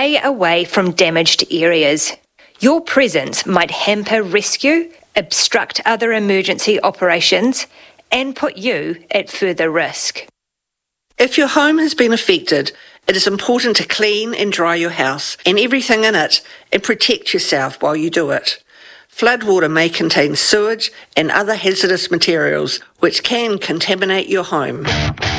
stay away from damaged areas. Your presence might hamper rescue, obstruct other emergency operations, and put you at further risk. If your home has been affected, it is important to clean and dry your house and everything in it and protect yourself while you do it. Floodwater may contain sewage and other hazardous materials which can contaminate your home.